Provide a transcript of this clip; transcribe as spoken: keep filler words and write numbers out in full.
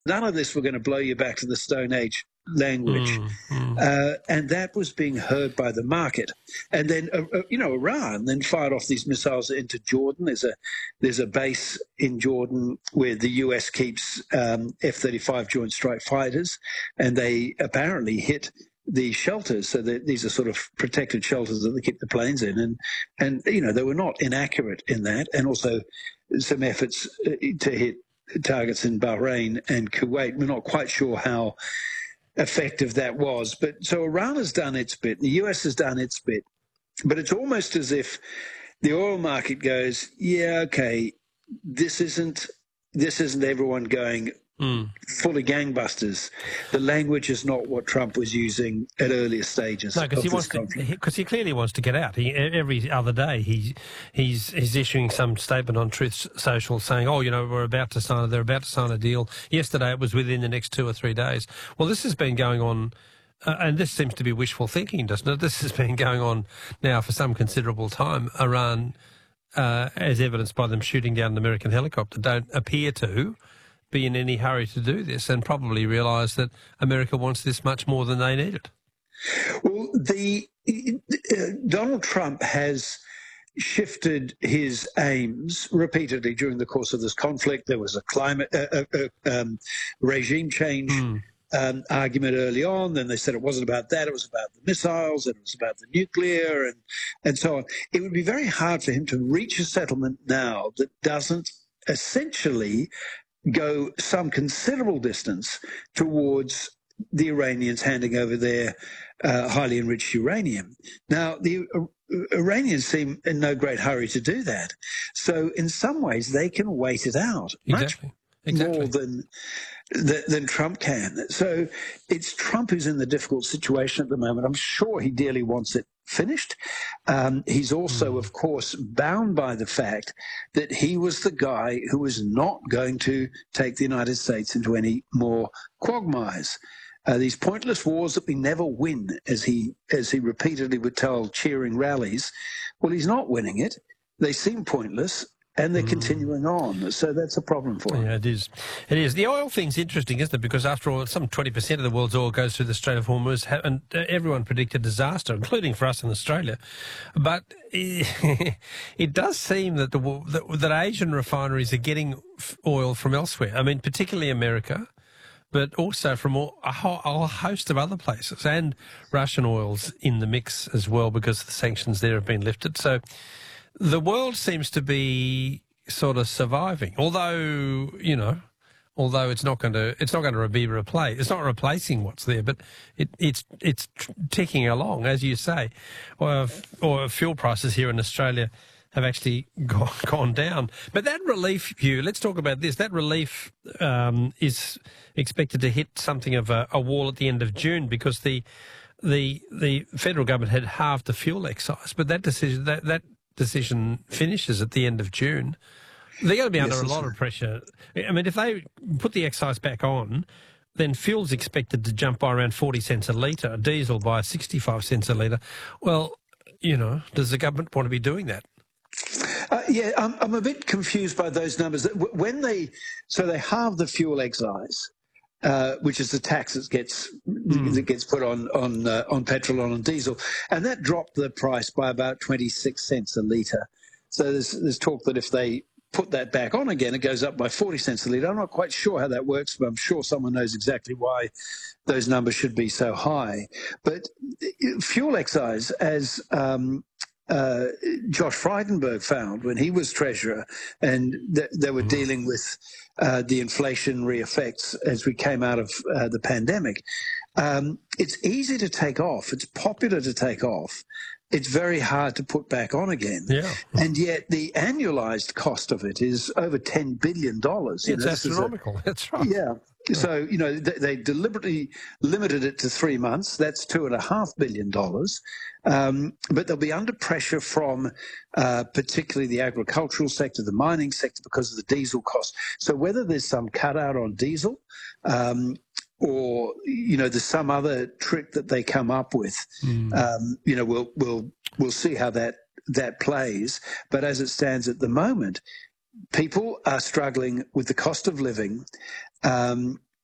none of this, we're going to blow you back to the Stone Age language. Mm, mm. Uh, and that was being heard by the market. And then, uh, uh, you know, Iran then fired off these missiles into Jordan. There's a there's a base in Jordan where the U S keeps um, F thirty-five Joint Strike Fighters, and they apparently hit the shelters. So that these are sort of protected shelters that they keep the planes in. And, and you know, they were not inaccurate in that. And also some efforts uh, to hit targets in Bahrain and Kuwait. We're not quite sure how effective that was. But so Iran has done its bit, the U S has done its bit, but it's almost as if the oil market goes, yeah, okay, this isn't this isn't everyone going mm. fully gangbusters. The language is not what Trump was using at earlier stages. No, because he wants conflict. to. Because he, he clearly wants to get out. He, every other day, he he's he's issuing some statement on Truth Social saying, "Oh, you know, we're about to sign. They're about to sign a deal." Yesterday, it was within the next two or three days. Well, this has been going on, uh, and this seems to be wishful thinking, doesn't it? This has been going on now for some considerable time. Iran, uh, as evidenced by them shooting down an American helicopter, don't appear to be in any hurry to do this, and probably realise that America wants this much more than they need it. Well, the uh, Donald Trump has shifted his aims repeatedly during the course of this conflict. There was a climate uh, uh, um, regime change Mm. um, argument early on. Then they said it wasn't about that; it was about the missiles, and it was about the nuclear, and and so on. It would be very hard for him to reach a settlement now that doesn't essentially go some considerable distance towards the Iranians handing over their uh, highly enriched uranium. Now, the uh, Iranians seem in no great hurry to do that. So in some ways, they can wait it out Exactly. much Exactly. more than, than than Trump can. So it's Trump who's in the difficult situation at the moment. I'm sure he dearly wants it finished. Um, he's also, mm. of course, bound by the fact that he was the guy who was not going to take the United States into any more quagmires. Uh, these pointless wars that we never win, as he as he repeatedly would tell cheering rallies. Well, he's not winning it. They seem pointless, and they're mm. continuing on. So that's a problem for him. Yeah, it is. It is. The oil thing's interesting, isn't it? Because after all, some twenty percent of the world's oil goes through the Strait of Hormuz, and everyone predicted disaster, including for us in Australia. But it does seem that the that, that Asian refineries are getting oil from elsewhere. I mean, particularly America, but also from all, a, whole, a host of other places, and Russian oil's in the mix as well because the sanctions there have been lifted. So the world seems to be sort of surviving, although, you know, although it's not going to, it's not going to be replaced. It's not replacing what's there, but it, it's it's ticking along, as you say. Or, or fuel prices here in Australia have actually gone, gone down. But that relief view, let's talk about this. That relief um, is expected to hit something of a, a wall at the end of June because the the the federal government had halved the fuel excise, but that decision that that decision finishes at the end of June. They're going to be under yes, a lot of pressure. I mean, if they put the excise back on, then fuel's expected to jump by around forty cents a litre, diesel by sixty-five cents a litre. Well, you know, does the government want to be doing that? Uh, yeah, I'm, I'm a bit confused by those numbers. When they, so they halve the fuel excise, uh, which is the tax that gets mm. that gets put on on uh, on petrol and on diesel, and that dropped the price by about twenty-six cents a litre. So there's there's talk that if they put that back on again, it goes up by forty cents a litre. I'm not quite sure how that works, but I'm sure someone knows exactly why those numbers should be so high. But fuel excise, as um, uh, Josh Frydenberg found when he was treasurer, and th- they were dealing with uh, the inflationary effects as we came out of uh, the pandemic, um, it's easy to take off. It's popular to take off. It's very hard to put back on again. Yeah. And yet the annualized cost of it is over ten billion dollars. It's know, astronomical. A, That's right. Yeah. So, you know, they, they deliberately limited it to three months. That's two and a half billion dollars. Um, but they'll be under pressure from uh, particularly the agricultural sector, the mining sector, because of the diesel cost. So whether there's some cutout on diesel, um, or, you know, there's some other trick that they come up with, mm. um, you know, we'll, we'll, we'll see how that, that plays. But as it stands at the moment, people are struggling with the cost of living. Um,